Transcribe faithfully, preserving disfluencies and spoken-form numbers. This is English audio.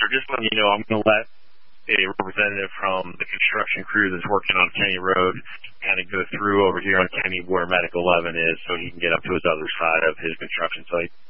just letting you know, I'm going to let a representative from the construction crew that's working on Kenny Road kind of go through over here on Kenny where Medic eleven is so he can get up to his other side of his construction site.